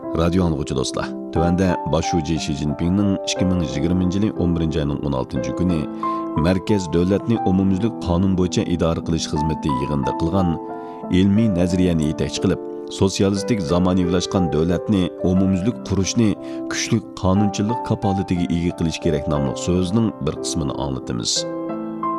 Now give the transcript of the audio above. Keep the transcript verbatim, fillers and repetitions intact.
Radio anlıqçı dostlar. Tövəndə başucu Xi Jinping'nin ikki ming yigirmanchi yili o'n birinchi ayning o'n oltinchi kuni Merkez Davlatni umumyuzlik qonun bo'yicha idora qilish xizmati yig'inida qilgan ilmiy nazariyani yetakchi qilib, sotsialistik zamonaviylashgan davlatni umumyuzlik qurishni kuchli qonunchilik kapolatiga ega qilish kerak nomli so'zning bir qismini anglatamiz.